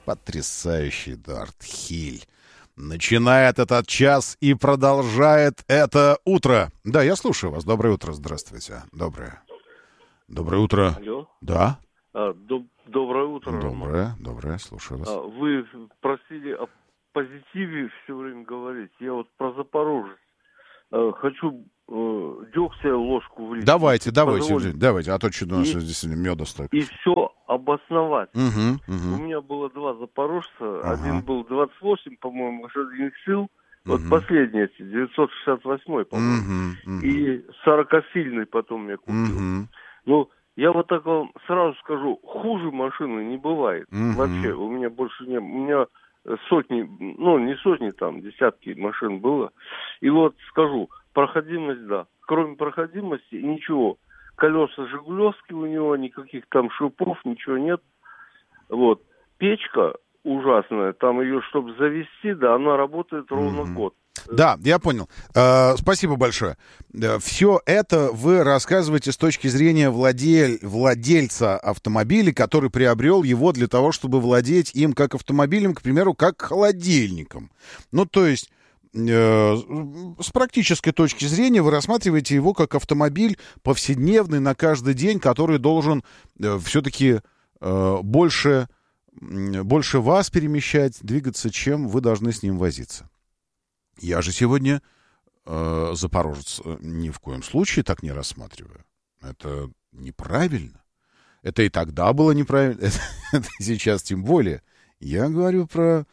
Потрясающий Эдуард Хиль. Начинает этот час и продолжает это утро. Да, я слушаю вас. Доброе утро. Здравствуйте. Доброе утро. Алло. Да. Доброе утро, Роман. Доброе. Слушаю вас. Вы просили о позитиве все время говорить. Я вот про Запорожец. Хочу дегтя ложку влить. Давайте. А то что у нас здесь меда столько. И все обосновать. У меня было два запорожца. Один был 28, по-моему, лошадиных сил. Вот последний, 968, по-моему. И 40-сильный потом я купил. Ну, я вот так вам сразу скажу, хуже машины не бывает. Вообще, у меня больше не... У меня сотни, ну, не сотни, там, десятки машин было. И вот скажу, проходимость, да. Кроме проходимости, ничего. Колеса жигулевские у него, никаких там шипов, ничего нет. Вот. Печка ужасная, там ее, чтобы завести, да, она работает ровно год. Да, я понял. Спасибо большое. Все это вы рассказываете с точки зрения владельца автомобиля, который приобрел его для того, чтобы владеть им как автомобилем, к примеру, как холодильником. Ну, то есть, с практической точки зрения вы рассматриваете его как автомобиль повседневный на каждый день, который должен все-таки больше вас перемещать, двигаться, чем вы должны с ним возиться. Я же сегодня Запорожец ни в коем случае так не рассматриваю. Это неправильно. Это и тогда было неправильно, это сейчас тем более. Я говорю про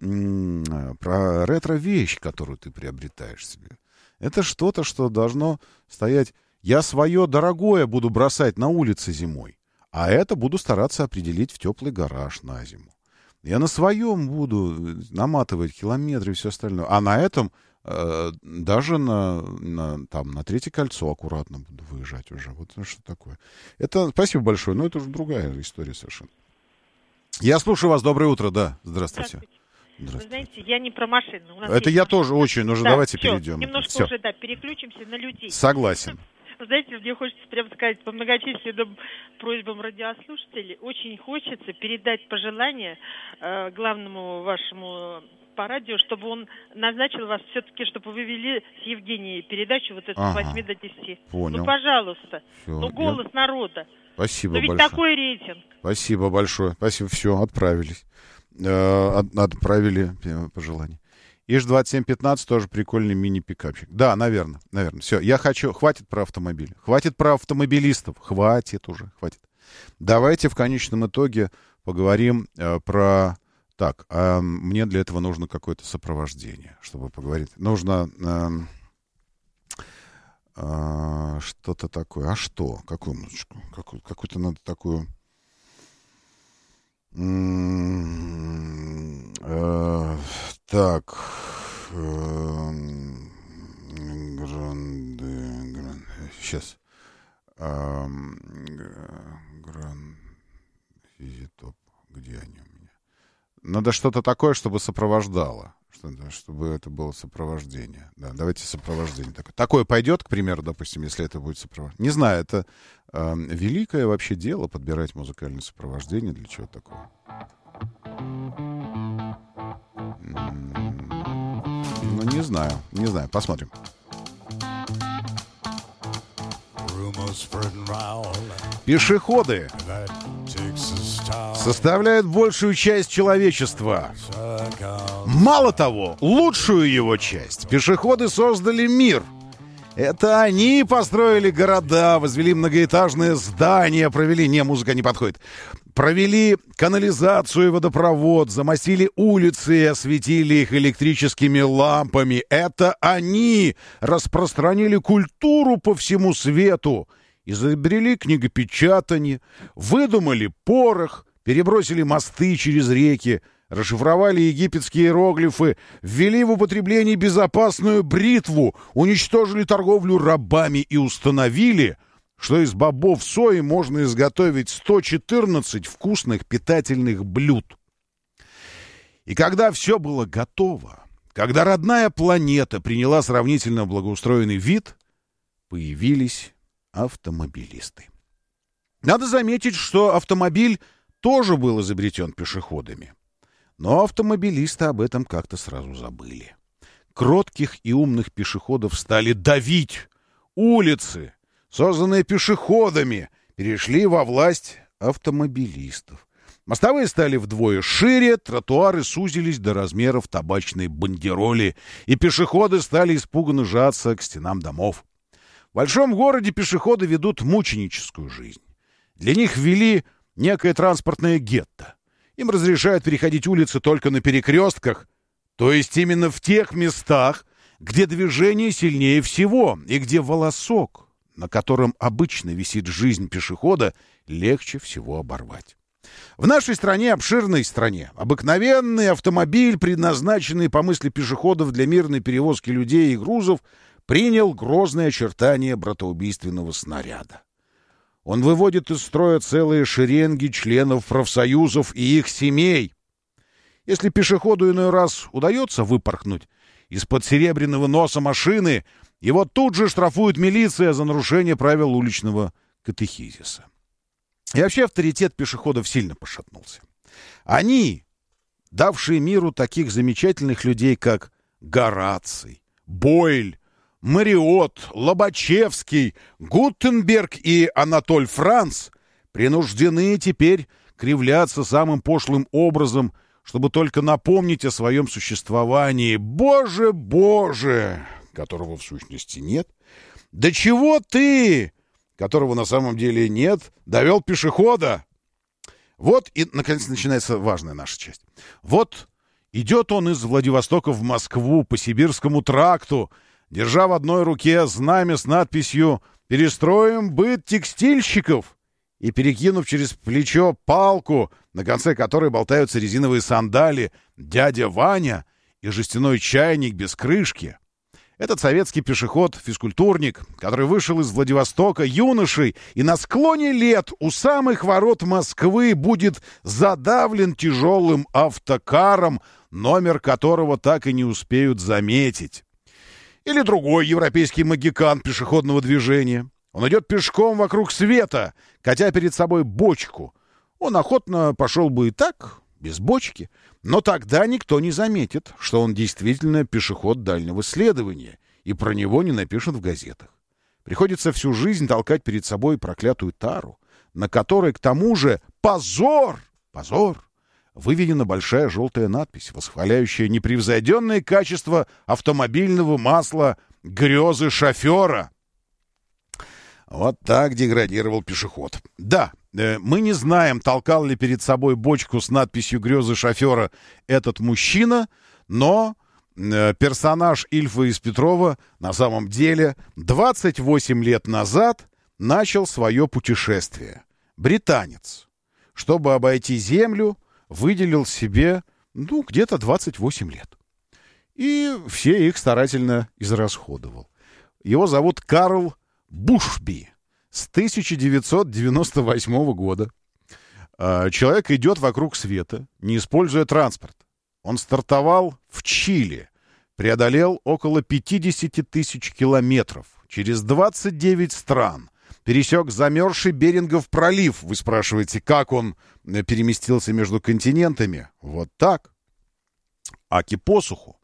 ретро-вещь, которую ты приобретаешь себе. Это что-то, что должно стоять... Я свое дорогое буду бросать на улице зимой, а это буду стараться определить в теплый гараж на зиму. Я на своем буду наматывать километры и все остальное. А на этом даже на третье кольцо аккуратно буду выезжать уже. Вот что такое. Это спасибо большое, но это уже другая история совершенно. Я слушаю вас. Доброе утро, да. Здравствуйте. Вы знаете, я не про машины. Это я тоже очень. Уже давайте перейдем. Немножко уже, переключимся на людей. Согласен. Знаете, мне хочется прямо сказать, по многочисленным просьбам радиослушателей, очень хочется передать пожелание главному вашему по радио, чтобы он назначил вас все-таки, чтобы вы вели с Евгенией передачу вот эту с 8 до 10. Понял. Ну, пожалуйста. Все, голос народа. Спасибо большое. Но ведь такой рейтинг. Спасибо большое. Спасибо. Все, отправились. Отправили пожелание. ИЖ-2715 тоже прикольный мини-пикапчик. Да, наверное. Все, хватит про автомобили. Хватит про автомобилистов. Хватит. Давайте в конечном итоге поговорим про... Так, мне для этого нужно какое-то сопровождение, чтобы поговорить. Нужно что-то такое. А что? Какую музычку? Какую-то надо такую... Так, сейчас, Физитоп, где они у меня? Надо что-то такое, чтобы сопровождало, чтобы это было сопровождение. Да, давайте сопровождение такое. Такое пойдет, к примеру, допустим, если это будет сопровождение. Не знаю, это великое вообще дело подбирать музыкальное сопровождение для чего такого. Ну, не знаю, посмотрим. Пешеходы составляют большую часть человечества. Мало того, лучшую его часть. Пешеходы создали мир. Это они построили города, возвели многоэтажные здания, музыка не подходит. Провели канализацию и водопровод, замостили улицы и осветили их электрическими лампами. Это они распространили культуру по всему свету, изобрели книгопечатание, выдумали порох, перебросили мосты через реки, расшифровали египетские иероглифы, ввели в употребление безопасную бритву, уничтожили торговлю рабами и установили, что из бобов сои можно изготовить 114 вкусных питательных блюд. И когда все было готово, когда родная планета приняла сравнительно благоустроенный вид, появились автомобилисты. Надо заметить, что автомобиль тоже был изобретен пешеходами. Но автомобилисты об этом как-то сразу забыли. Кротких и умных пешеходов стали давить. Улицы, созданные пешеходами, перешли во власть автомобилистов. Мостовые стали вдвое шире, тротуары сузились до размеров табачной бандероли, и пешеходы стали испуганно жаться к стенам домов. В большом городе пешеходы ведут мученическую жизнь. Для них ввели некое транспортное гетто. Им разрешают переходить улицы только на перекрестках, то есть именно в тех местах, где движение сильнее всего и где волосок, на котором обычно висит жизнь пешехода, легче всего оборвать. В нашей стране, обширной стране, обыкновенный автомобиль, предназначенный по мысли пешеходов для мирной перевозки людей и грузов, принял грозные очертания братоубийственного снаряда. Он выводит из строя целые шеренги членов профсоюзов и их семей. Если пешеходу иной раз удается выпорхнуть из-под серебряного носа машины, его тут же штрафует милиция за нарушение правил уличного катехизиса. И вообще авторитет пешеходов сильно пошатнулся. Они, давшие миру таких замечательных людей, как Гораций, Бойль, Мариот, Лобачевский, Гутенберг и Анатоль Франц, принуждены теперь кривляться самым пошлым образом, чтобы только напомнить о своем существовании. Боже, Боже, которого в сущности нет. Да чего ты, которого на самом деле нет, довел пешехода? Вот и, наконец, начинается важная наша часть. Вот идет он из Владивостока в Москву по Сибирскому тракту, держа в одной руке знамя с надписью «Перестроим быт текстильщиков» и перекинув через плечо палку, на конце которой болтаются резиновые сандали, дядя Ваня и жестяной чайник без крышки. Этот советский пешеход-физкультурник, который вышел из Владивостока юношей и на склоне лет у самых ворот Москвы будет задавлен тяжелым автокаром, номер которого так и не успеют заметить. Или другой европейский магикан пешеходного движения. Он идет пешком вокруг света, катя перед собой бочку. Он охотно пошел бы и так, без бочки, но тогда никто не заметит, что он действительно пешеход дальнего следования, и про него не напишут в газетах. Приходится всю жизнь толкать перед собой проклятую тару, на которой, к тому же, позор, выведена большая желтая надпись, восхваляющая непревзойденное качество автомобильного масла «Грезы шофера». Вот так деградировал пешеход. Да, мы не знаем, толкал ли перед собой бочку с надписью «Грезы шофера» этот мужчина, но персонаж Ильфа из Петрова на самом деле 28 лет назад начал свое путешествие. Британец. Чтобы обойти Землю, выделил себе, где-то 28 лет. И все их старательно израсходовал. Его зовут Карл Бушби. С 1998 года человек идет вокруг света, не используя транспорт. Он стартовал в Чили, преодолел около 50 тысяч километров через 29 стран, пересек замерзший Берингов пролив. Вы спрашиваете, как он переместился между континентами? Вот так. Аки посуху.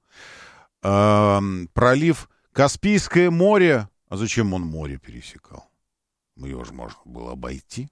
Пролив Каспийское море. А зачем он море пересекал? Его же можно было обойти.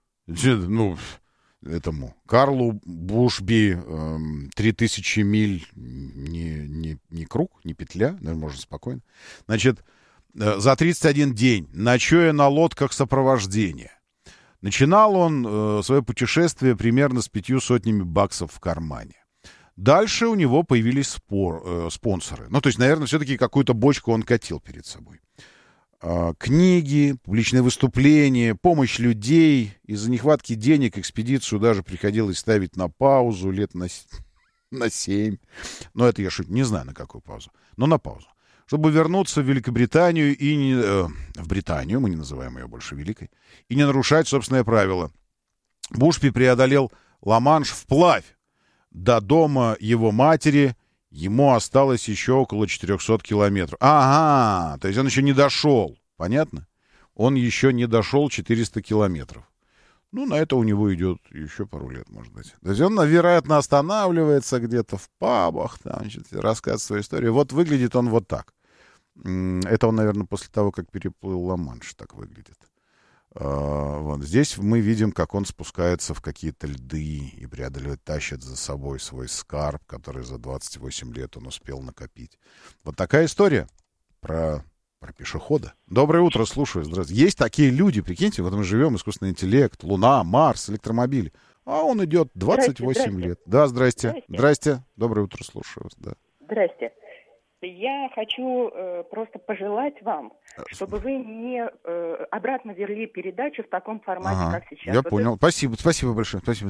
Этому Карлу Бушби 3000 миль не круг, не петля, наверное, можно спокойно. Значит, за 31 день, ночуя на лодках сопровождения. Начинал он свое путешествие примерно с 500 баксов в кармане. Дальше у него появились спонсоры. То есть, наверное, все-таки какую-то бочку он катил перед собой. Книги, публичные выступления, помощь людей. Из-за нехватки денег экспедицию даже приходилось ставить на паузу лет на 7. Но это я шучу, не знаю, на какую паузу. Но на паузу. Чтобы вернуться в Великобританию в Британию, мы не называем ее больше Великой, и не нарушать собственное правило. Бушби преодолел Ла-Манш вплавь. До дома его матери ему осталось еще около 400 километров. Ага, то есть он еще не дошел. Понятно? Он еще не дошел 400 километров. Ну, на это у него идет еще пару лет, может быть. То есть он, вероятно, останавливается где-то в пабах, там, значит, рассказывает свою историю. Вот выглядит он вот так. Это он, наверное, после того, как переплыл Ла-Манш, так выглядит. Вот. Здесь мы видим, как он спускается в какие-то льды и тащит за собой свой скарб, который за 28 лет он успел накопить. Вот такая история про пешехода. Доброе утро, слушаю. Здравствуйте. Есть такие люди, прикиньте, вот мы живем, искусственный интеллект, Луна, Марс, электромобили. А он идет 28 лет. Да, здрасте. Здрасте. Доброе утро, слушаю вас. Да. Здрасте. Я хочу просто пожелать вам, чтобы вы не обратно ввели передачу в таком формате, как сейчас. Я понял. Спасибо большое. Спасибо.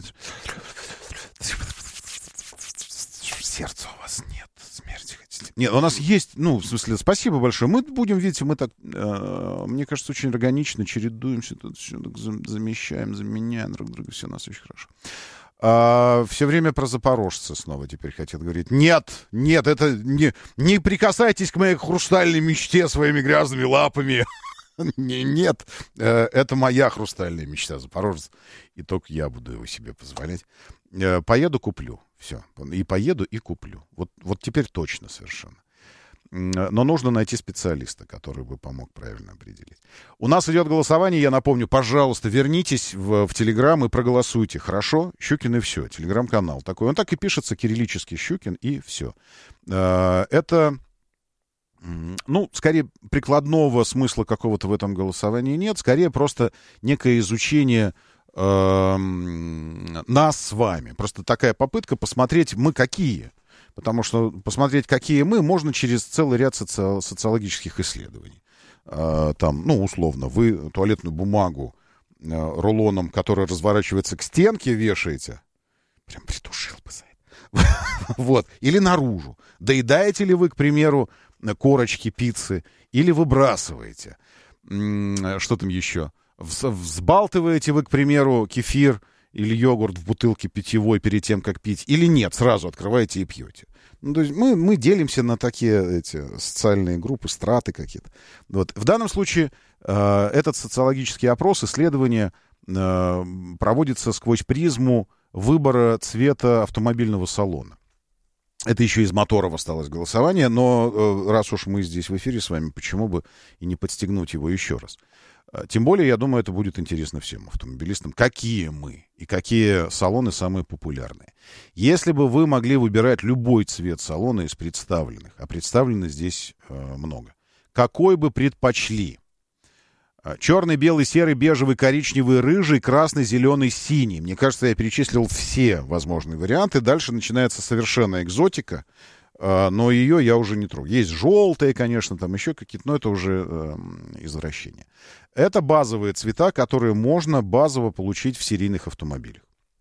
Сердца у вас нет. Смерти хотите. Нет, у нас есть, в смысле, спасибо большое. Мы будем, видите, мы так, мне кажется, очень органично чередуемся, тут все так замещаем, заменяем друг друга, все у нас очень хорошо. Все время про запорожца снова теперь хотят говорить. Нет, это не прикасайтесь к моей хрустальной мечте своими грязными лапами. Нет, это моя хрустальная мечта, запорожец. И только я буду его себе позволять. Поеду, куплю. Все. И поеду, и куплю. Вот теперь точно совершенно. Но нужно найти специалиста, который бы помог правильно определить. У нас идет голосование. Я напомню, пожалуйста, вернитесь в Телеграм и проголосуйте. Хорошо? Щукин и все. Телеграм-канал такой. Он так и пишется, кириллический Щукин и все. Это... скорее, прикладного смысла какого-то в этом голосовании нет. Скорее, просто некое изучение нас с вами. Просто такая попытка посмотреть, мы какие. Потому что посмотреть, какие мы, можно через целый ряд социологических исследований. Там, условно, вы туалетную бумагу рулоном, который разворачивается к стенке, вешаете. Прям притушил бы за это. Вот. Или наружу. Доедаете ли вы, к примеру, корочки пиццы, или выбрасываете. Что там еще? Взбалтываете вы, к примеру, кефир или йогурт в бутылке питьевой перед тем, как пить, или нет, сразу открываете и пьете. То есть мы делимся на такие социальные группы, страты какие-то. Вот. В данном случае этот социологический опрос, исследование проводится сквозь призму выбора цвета автомобильного салона. Это еще из моторов осталось голосование, но раз уж мы здесь в эфире с вами, почему бы и не подстегнуть его еще раз. Тем более, я думаю, это будет интересно всем автомобилистам, какие мы и какие салоны самые популярные. Если бы вы могли выбирать любой цвет салона из представленных, а представлено здесь много, какой бы предпочли? Черный, белый, серый, бежевый, коричневый, рыжий, красный, зеленый, синий. Мне кажется, я перечислил все возможные варианты. Дальше начинается совершенно экзотика, но ее я уже не трогаю. Есть желтые, конечно, там еще какие-то, но это уже извращение. Это базовые цвета, которые можно базово получить в серийных автомобилях.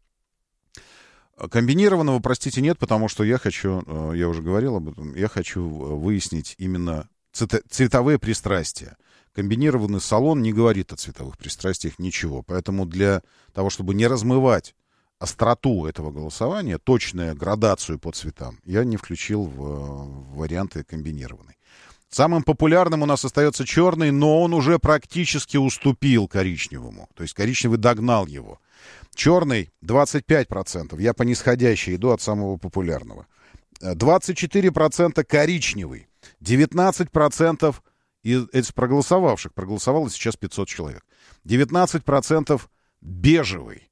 Комбинированного, простите, нет, потому что я уже говорил об этом, я хочу выяснить именно цветовые пристрастия. Комбинированный салон не говорит о цветовых пристрастиях ничего. Поэтому для того, чтобы не размывать остроту этого голосования, точную градацию по цветам, я не включил в варианты комбинированной. Самым популярным у нас остается черный, но он уже практически уступил коричневому. То есть коричневый догнал его. Черный 25%. Я по нисходящей иду от самого популярного. 24% коричневый. 19% из проголосовавших. Проголосовало сейчас 500 человек. 19% бежевый.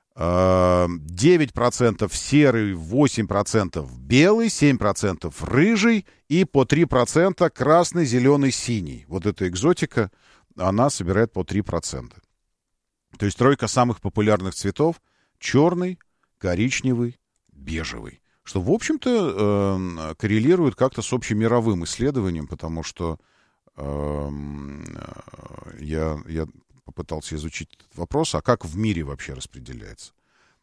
9% серый, 8% белый, 7% рыжий и по 3% красный, зеленый, синий. Вот эта экзотика, она собирает по 3%. То есть тройка самых популярных цветов: черный, коричневый, бежевый. Что, в общем-то, коррелирует как-то с общемировым исследованием, потому что я попытался изучить этот вопрос, а как в мире вообще распределяется.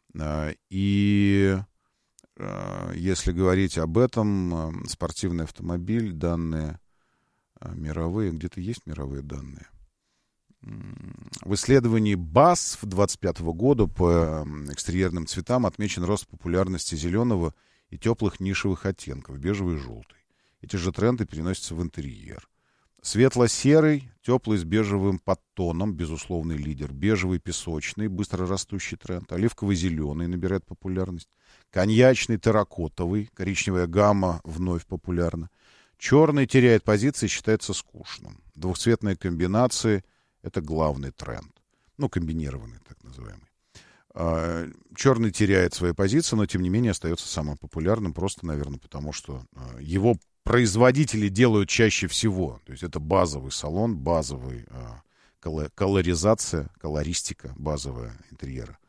И если говорить об этом, спортивный автомобиль, данные мировые, где-то есть мировые данные. В исследовании BASF 2025 года по экстерьерным цветам отмечен рост популярности зеленого и теплых нишевых оттенков, бежевый и желтый. Эти же тренды переносятся в интерьер. Светло-серый, теплый с бежевым подтоном, безусловный лидер. Бежевый песочный, быстро растущий тренд. Оливковый зеленый набирает популярность. Коньячный терракотовый, коричневая гамма вновь популярна. Черный теряет позиции, считается скучным. Двухцветные комбинации — это главный тренд. Ну, комбинированный, так называемый. Черный теряет свои позиции, но, тем не менее, остается самым популярным, просто, наверное, потому что его производители делают чаще всего. То есть это базовый салон, базовый колоризация, колористика базовая интерьера.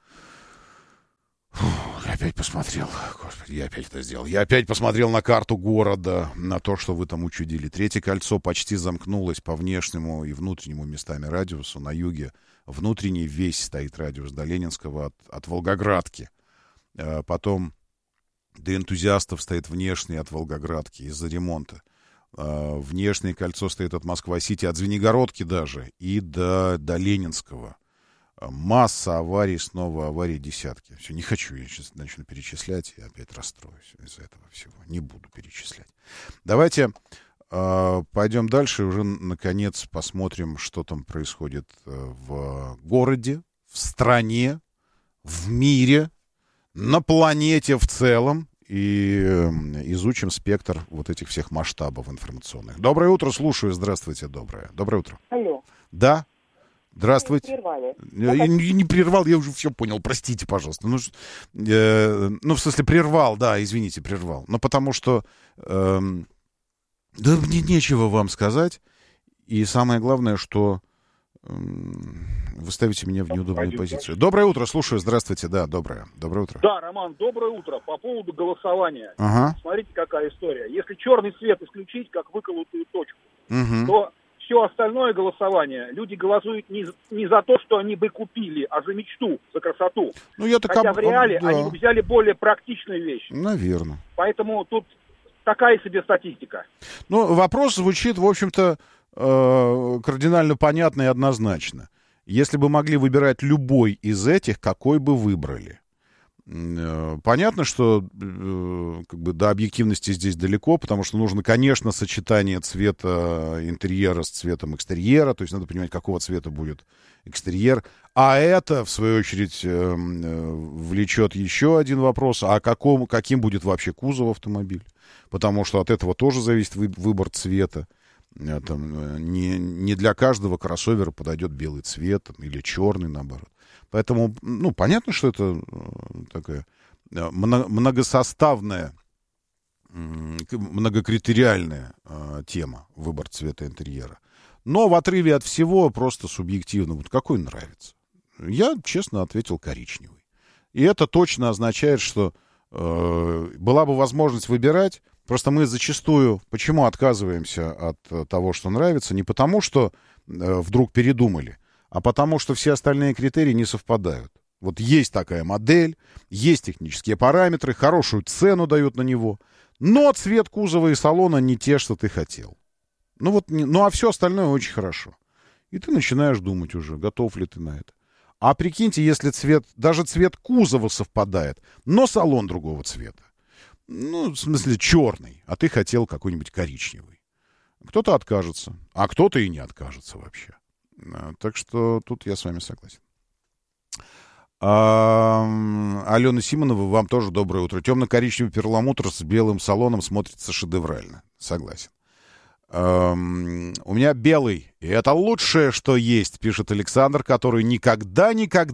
Я опять посмотрел, господи, я опять это сделал. Я опять посмотрел на карту города, на то, что вы там учудили. Третье кольцо почти замкнулось по внешнему и внутреннему местами радиусу. На юге внутренний весь стоит радиус до Ленинского от Волгоградки. Потом до энтузиастов стоит внешний от Волгоградки из-за ремонта. Внешнее кольцо стоит от Москва-Сити, от Звенигородки даже, и до Ленинского. Масса аварий, снова аварии, десятки. Все, не хочу, я сейчас начну перечислять и опять расстроюсь из-за этого всего. Не буду перечислять. Давайте пойдем дальше и уже, наконец, посмотрим, что там происходит в городе, в стране, в мире, на планете в целом. И изучим спектр вот этих всех масштабов информационных. Доброе утро, слушаю. Здравствуйте, доброе. Доброе утро. Алло. Да. Здравствуйте. Я не прервал, я уже все понял. Простите, пожалуйста. Ну, в смысле, прервал, да, извините, прервал. Но потому что, да, мне нечего вам сказать. И самое главное, что вы ставите меня в неудобную позицию. Доброе утро, слушаю. Здравствуйте, да, доброе утро. Да, Роман, доброе утро. По поводу голосования. Ага. Смотрите, какая история. Если черный свет исключить, как выколотую точку, то все остальное голосование, люди голосуют не за то, что они бы купили, а за мечту, за красоту. Ну, я Хотя в реале они бы взяли более практичную вещь. Наверное. Поэтому тут такая себе статистика. Ну, вопрос звучит, в общем-то, кардинально понятно и однозначно. Если бы могли выбирать любой из этих, какой бы выбрали? Понятно, что как бы до объективности здесь далеко, потому что нужно, конечно, сочетание цвета интерьера с цветом экстерьера, то есть надо понимать, какого цвета будет экстерьер. А это, в свою очередь, влечет еще один вопрос, а каким будет вообще кузов автомобиля? Потому что от этого тоже зависит выбор цвета. Там, не для каждого кроссовера подойдет белый цвет или черный, наоборот. Поэтому, ну, понятно, что это такая многосоставная, многокритериальная тема, выбор цвета интерьера. Но в отрыве от всего просто субъективно. Вот какой нравится? Я, честно, ответил коричневый. И это точно означает, что была бы возможность выбирать. Просто мы зачастую почему отказываемся от того, что нравится? Не потому, что вдруг передумали, а потому, что все остальные критерии не совпадают. Вот есть такая модель, есть технические параметры, хорошую цену дают на него, но цвет кузова и салона не те, что ты хотел. Ну а все остальное очень хорошо. И ты начинаешь думать уже, готов ли ты на это. А прикиньте, если даже цвет кузова совпадает, но салон другого цвета. Ну, в смысле, черный, а ты хотел какой-нибудь коричневый. Кто-то откажется, а кто-то и не откажется вообще. Так что тут я с вами согласен. Алена Симонова, вам тоже доброе утро. Темно-коричневый перламутр с белым салоном смотрится шедеврально. Согласен. У меня белый, и это лучшее, что есть, пишет Александр, который никогда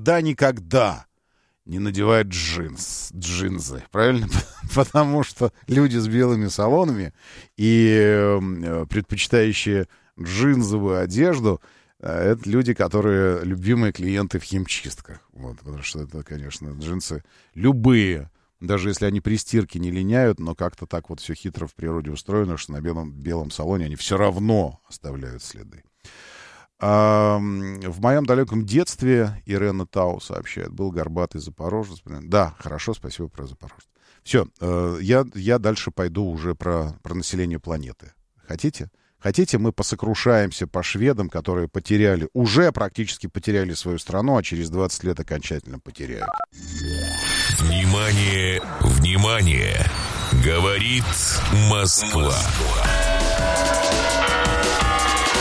не надевает джинсы, правильно? Потому что люди с белыми салонами и предпочитающие джинсовую одежду, это люди, которые любимые клиенты в химчистках. Вот, потому что это, конечно, джинсы любые, даже если они при стирке не линяют, но как-то так вот все хитро в природе устроено, что на белом салоне они все равно оставляют следы. В моем далеком детстве, Ирена Тау сообщает, был горбатый запорожец. Да, хорошо, спасибо про запорожец. Все, я дальше пойду уже про население планеты. Хотите? Хотите, мы посокрушаемся по шведам, которые уже практически потеряли свою страну, а через 20 лет окончательно потеряют. Внимание, внимание! Говорит Москва.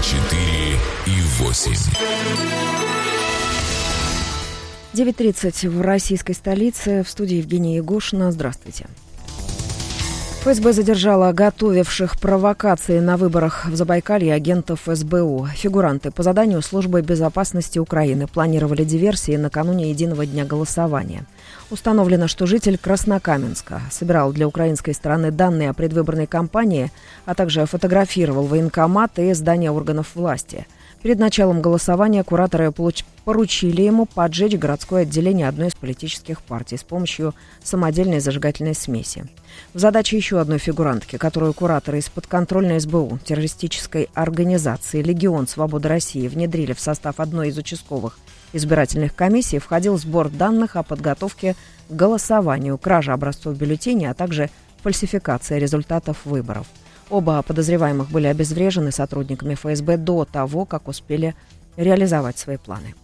94 и 8. 9:30 в российской столице. В студии Евгения Егошина. Здравствуйте. ФСБ задержала готовивших провокации на выборах в Забайкалье агентов СБУ. Фигуранты по заданию Службы безопасности Украины планировали диверсии накануне единого дня голосования. Установлено, что житель Краснокаменска собирал для украинской стороны данные о предвыборной кампании, а также фотографировал военкоматы и здания органов власти. Перед началом голосования кураторы поручили ему поджечь городское отделение одной из политических партий с помощью самодельной зажигательной смеси. В задаче еще одной фигурантки, которую кураторы из подконтрольной СБУ террористической организации «Легион Свободы России» внедрили в состав одной из участковых избирательных комиссий, входил сбор данных о подготовке к голосованию, краже образцов бюллетеней, а также фальсификация результатов выборов. Оба подозреваемых были обезврежены сотрудниками ФСБ до того, как успели реализовать свои планы.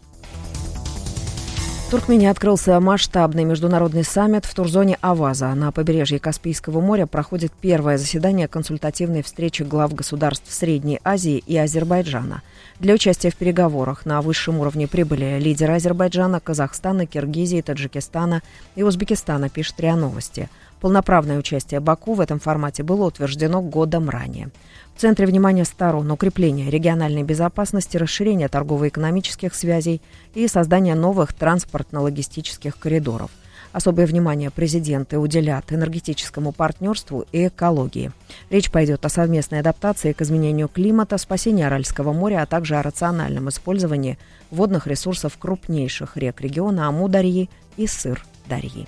В Туркмении открылся масштабный международный саммит в турзоне Аваза. На побережье Каспийского моря проходит первое заседание консультативной встречи глав государств Средней Азии и Азербайджана. Для участия в переговорах на высшем уровне прибыли лидеры Азербайджана, Казахстана, Киргизии, Таджикистана и Узбекистана, пишет РИА Новости. Полноправное участие Баку в этом формате было утверждено годом ранее. В центре внимания сторон укрепление региональной безопасности, расширение торгово-экономических связей и создание новых транспортно-логистических коридоров. Особое внимание президенты уделят энергетическому партнерству и экологии. Речь пойдет о совместной адаптации к изменению климата, спасении Аральского моря, а также о рациональном использовании водных ресурсов крупнейших рек региона Амударьи и Сыр-Дарьи.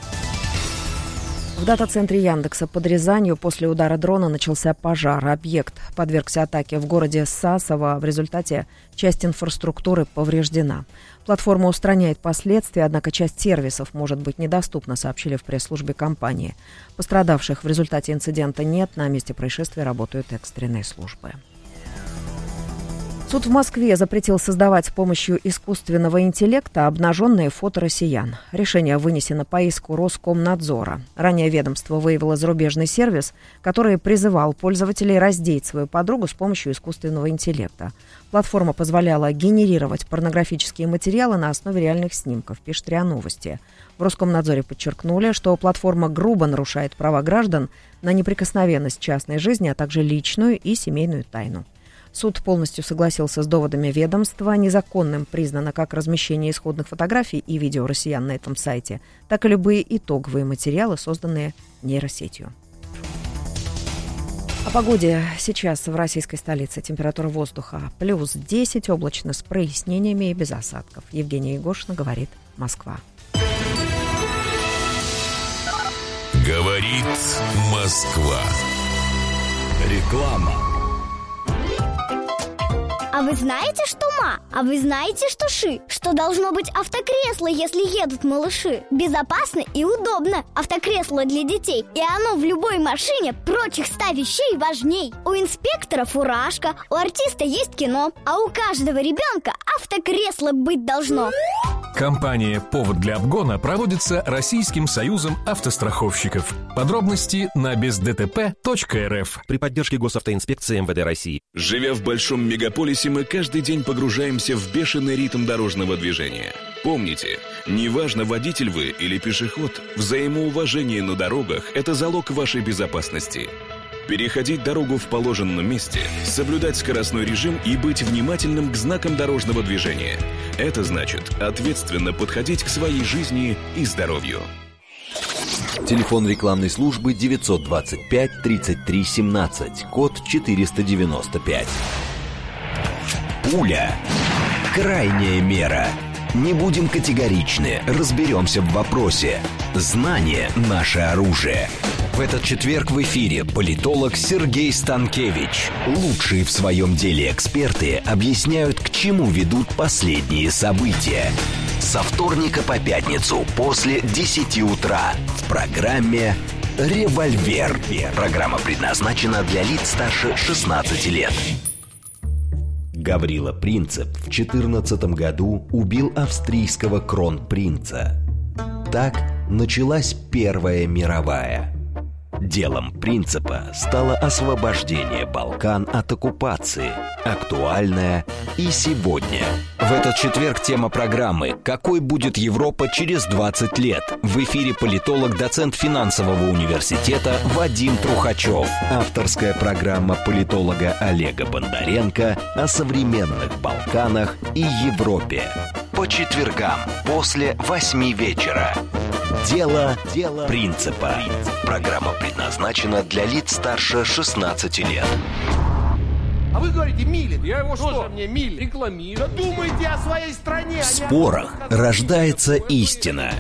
В дата-центре Яндекса под Рязанью после удара дрона начался пожар. Объект подвергся атаке в городе Сасово. В результате часть инфраструктуры повреждена. Платформа устраняет последствия, однако часть сервисов может быть недоступна, сообщили в пресс-службе компании. Пострадавших в результате инцидента нет. На месте происшествия работают экстренные службы. Суд в Москве запретил создавать с помощью искусственного интеллекта обнаженные фото россиян. Решение вынесено по иску Роскомнадзора. Ранее ведомство выявило зарубежный сервис, который призывал пользователей раздеть свою подругу с помощью искусственного интеллекта. Платформа позволяла генерировать порнографические материалы на основе реальных снимков, пишет РИА Новости. В Роскомнадзоре подчеркнули, что платформа грубо нарушает права граждан на неприкосновенность частной жизни, а также личную и семейную тайну. Суд полностью согласился с доводами ведомства. Незаконным признано как размещение исходных фотографий и видео россиян на этом сайте, так и любые итоговые материалы, созданные нейросетью. О погоде сейчас в российской столице. Температура воздуха плюс 10, облачно с прояснениями и без осадков. Евгения Егошина, говорит Москва. Говорит Москва. Реклама. А вы знаете, что ма? А вы знаете, что ши? Что должно быть автокресло, если едут малыши? Безопасно и удобно. Автокресло для детей. И оно в любой машине прочих 100 вещей важней. У инспектора фуражка, у артиста есть кино, а у каждого ребенка автокресло быть должно. Кампания «Повод для обгона» проводится Российским союзом автостраховщиков. Подробности на бездтп.рф. При поддержке Госавтоинспекции МВД России. Живя в большом мегаполисе, мы каждый день погружаемся в бешеный ритм дорожного движения. Помните, неважно, водитель вы или пешеход, взаимоуважение на дорогах – это залог вашей безопасности. Переходить дорогу в положенном месте, соблюдать скоростной режим и быть внимательным к знакам дорожного движения. Это значит ответственно подходить к своей жизни и здоровью. Телефон рекламной службы 925 33 17, код 495. Пуля. Крайняя мера. Не будем категоричны, разберемся в вопросе. Знание – наше оружие. В этот четверг в эфире политолог Сергей Станкевич. Лучшие в своем деле эксперты объясняют, к чему ведут последние события. Со вторника по пятницу после 10 утра в программе «Револьвер». Программа предназначена для лиц старше 16 лет. Гаврила Принцип в 14 году убил австрийского кронпринца. Так началась Первая мировая. Делом принципа стало освобождение Балкан от оккупации, актуальное и сегодня. В этот четверг тема программы «Какой будет Европа через 20 лет?» В эфире политолог, доцент финансового университета Вадим Трухачев. Авторская программа политолога Олега Бондаренко о современных Балканах и Европе. По четвергам после 8 вечера. Дело принципа. Программа предназначена для лиц старше 16 лет. А вы говорите, Милин. Я его что? Мне Милин рекламирую. Да думайте о своей стране. В спорах рождается истина.